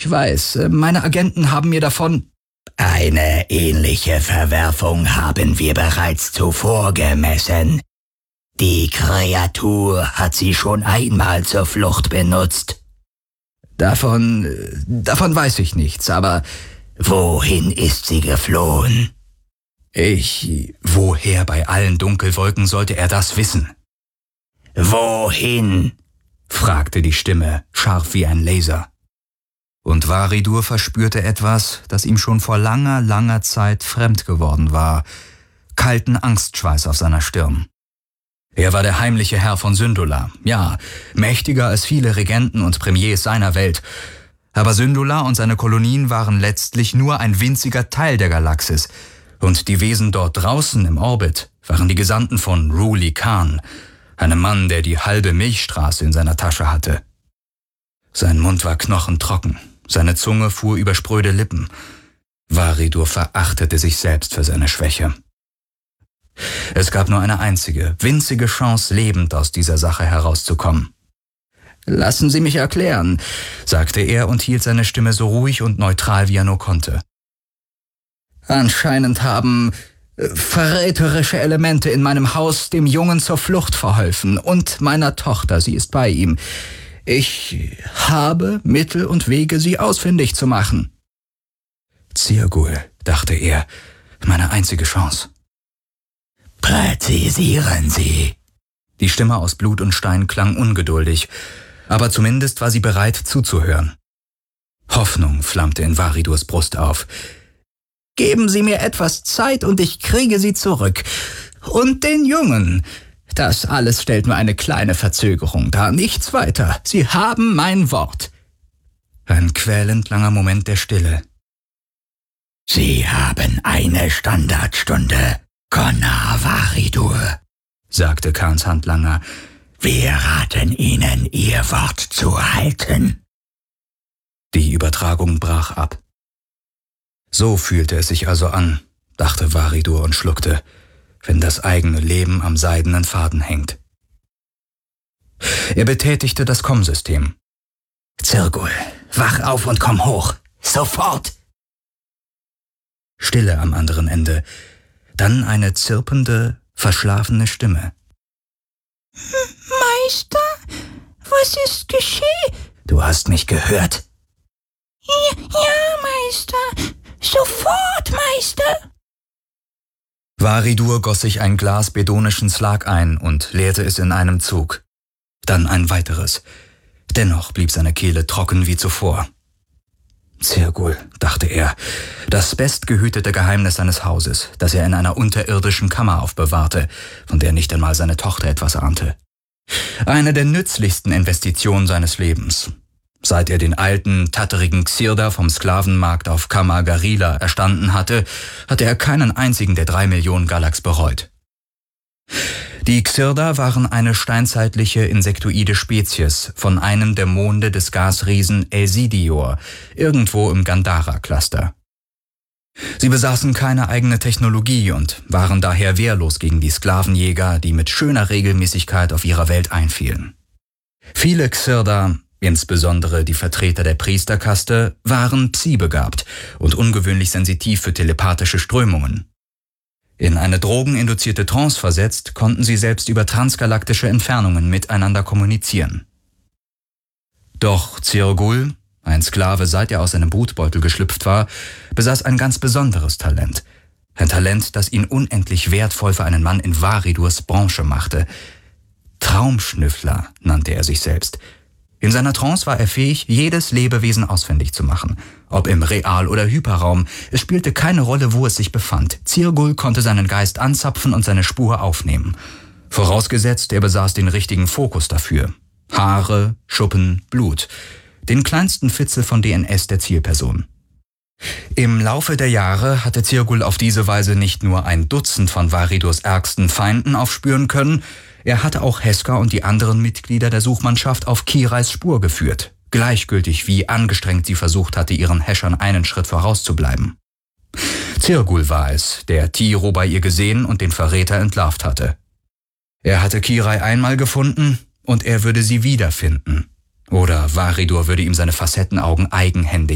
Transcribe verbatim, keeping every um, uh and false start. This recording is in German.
Ich weiß, meine Agenten haben mir davon... Eine ähnliche Verwerfung haben wir bereits zuvor gemessen. Die Kreatur hat sie schon einmal zur Flucht benutzt. Davon, davon weiß ich nichts, aber... Wohin ist sie geflohen? Ich... Woher bei allen Dunkelwolken sollte er das wissen? Wohin? Fragte die Stimme, scharf wie ein Laser. Und Varidur verspürte etwas, das ihm schon vor langer, langer Zeit fremd geworden war. Kalten Angstschweiß auf seiner Stirn. Er war der heimliche Herr von Syndulla, ja, mächtiger als viele Regenten und Premiers seiner Welt. Aber Syndulla und seine Kolonien waren letztlich nur ein winziger Teil der Galaxis. Und die Wesen dort draußen im Orbit waren die Gesandten von Ruli Khan, einem Mann, der die halbe Milchstraße in seiner Tasche hatte. Sein Mund war knochentrocken, seine Zunge fuhr über spröde Lippen. Varidur verachtete sich selbst für seine Schwäche. Es gab nur eine einzige, winzige Chance, lebend aus dieser Sache herauszukommen. »Lassen Sie mich erklären«, sagte er und hielt seine Stimme so ruhig und neutral, wie er nur konnte. »Anscheinend haben äh, verräterische Elemente in meinem Haus dem Jungen zur Flucht verholfen und meiner Tochter, sie ist bei ihm. Ich habe Mittel und Wege, sie ausfindig zu machen.« »Zirgul«, dachte er, »meine einzige Chance.« »Präzisieren Sie.« Die Stimme aus Blut und Stein klang ungeduldig, aber zumindest war sie bereit zuzuhören. Hoffnung flammte in Varidurs Brust auf. »Geben Sie mir etwas Zeit und ich kriege sie zurück. Und den Jungen. Das alles stellt nur eine kleine Verzögerung dar, nichts weiter. Sie haben mein Wort.« Ein quälend langer Moment der Stille. »Sie haben eine Standardstunde, Konar Varidur«, sagte Khans Handlanger. »Wir raten Ihnen, Ihr Wort zu halten.« Die Übertragung brach ab. So fühlte es sich also an, dachte Varidur und schluckte, wenn das eigene Leben am seidenen Faden hängt. Er betätigte das Kommsystem. »Zirgul, wach auf und komm hoch. Sofort!« Stille am anderen Ende. Dann eine zirpende, verschlafene Stimme. »Meister, was ist geschehen?« »Du hast mich gehört?« »Ja, ja, Meister. Sofort, Meister!« Varidur goss sich ein Glas bedonischen Slag ein und leerte es in einem Zug. Dann ein weiteres. Dennoch blieb seine Kehle trocken wie zuvor. Zirgul, dachte er, das bestgehütete Geheimnis seines Hauses, das er in einer unterirdischen Kammer aufbewahrte, von der nicht einmal seine Tochter etwas ahnte. Eine der nützlichsten Investitionen seines Lebens. Seit er den alten, tatterigen Xirda vom Sklavenmarkt auf Kamar Garila erstanden hatte, hatte er keinen einzigen der drei Millionen Galax bereut. Die Xirda waren eine steinzeitliche insektoide Spezies von einem der Monde des Gasriesen Elsidior, irgendwo im Gandhara-Cluster. Sie besaßen keine eigene Technologie und waren daher wehrlos gegen die Sklavenjäger, die mit schöner Regelmäßigkeit auf ihrer Welt einfielen. Viele Xirda, insbesondere die Vertreter der Priesterkaste, waren psi-begabt und ungewöhnlich sensitiv für telepathische Strömungen. In eine drogeninduzierte Trance versetzt, konnten sie selbst über transgalaktische Entfernungen miteinander kommunizieren. Doch Zirgul, ein Sklave, seit er aus seinem Brutbeutel geschlüpft war, besaß ein ganz besonderes Talent. Ein Talent, das ihn unendlich wertvoll für einen Mann in Varidurs Branche machte. Traumschnüffler nannte er sich selbst. In seiner Trance war er fähig, jedes Lebewesen ausfindig zu machen. Ob im Real- oder Hyperraum, es spielte keine Rolle, wo es sich befand. Zirgul konnte seinen Geist anzapfen und seine Spur aufnehmen. Vorausgesetzt, er besaß den richtigen Fokus dafür. Haare, Schuppen, Blut. Den kleinsten Fitzel von D N S der Zielperson. Im Laufe der Jahre hatte Zirgul auf diese Weise nicht nur ein Dutzend von Varidurs ärgsten Feinden aufspüren können, er hatte auch Heska und die anderen Mitglieder der Suchmannschaft auf Kirais Spur geführt, gleichgültig wie angestrengt sie versucht hatte, ihren Häschern einen Schritt vorauszubleiben. Zirgul war es, der Tiro bei ihr gesehen und den Verräter entlarvt hatte. Er hatte Kirai einmal gefunden und er würde sie wiederfinden. Oder Varidur würde ihm seine Facettenaugen eigenhändig